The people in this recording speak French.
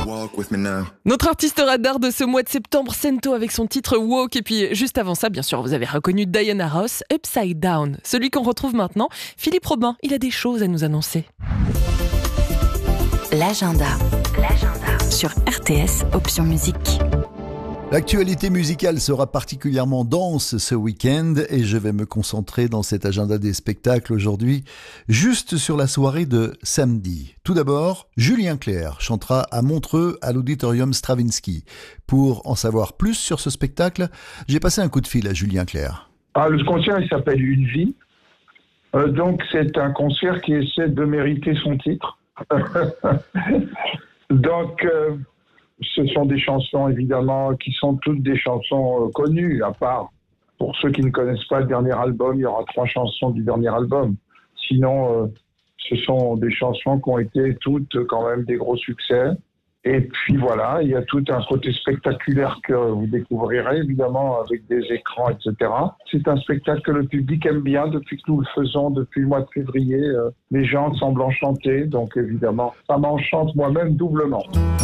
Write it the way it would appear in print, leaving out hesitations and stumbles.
Walk with me now. Notre artiste radar de ce mois de septembre, Sento, avec son titre Walk. Et puis juste avant ça, bien sûr, vous avez reconnu Diana Ross, Upside Down. Celui qu'on retrouve maintenant, Philippe Robin, il a des choses à nous annoncer. L'agenda. Sur RTS, option musique. L'actualité musicale sera particulièrement dense ce week-end et je vais me concentrer dans cet agenda des spectacles aujourd'hui, juste sur la soirée de samedi. Tout d'abord, Julien Clerc chantera à Montreux à l'Auditorium Stravinsky. Pour en savoir plus sur ce spectacle, j'ai passé un coup de fil à Julien Clerc. Le concert, il s'appelle Une vie. Donc, c'est un concert qui essaie de mériter son titre. Donc, ce sont des chansons, évidemment, qui sont toutes des chansons connues, à part, pour ceux qui ne connaissent pas le dernier album, il y aura 3 chansons du dernier album. Sinon, ce sont des chansons qui ont été toutes quand même des gros succès. Et puis voilà, il y a tout un côté spectaculaire que vous découvrirez, évidemment, avec des écrans, etc. C'est un spectacle que le public aime bien depuis que nous le faisons, depuis le mois de février. Les gens semblent enchantés, donc évidemment, ça m'enchante moi-même doublement.